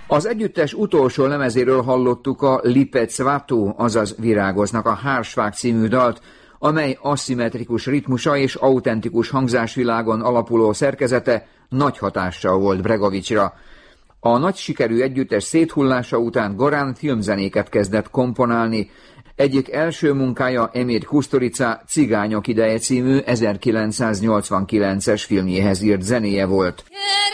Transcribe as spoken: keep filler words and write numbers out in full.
Az együttes utolsó lemezéről hallottuk a Lipet Cvatu, azaz Virágoznak a Hársfák című dalt, amely aszimmetrikus ritmusa és autentikus hangzásvilágon alapuló szerkezete nagy hatással volt Bregovicsra. A nagy sikerű együttes széthullása után Goran filmzenéket kezdett komponálni. Egyik első munkája Emir Kusturica Cigányok ideje című ezerkilencszáznyolcvankilences filmjéhez írt zenéje volt.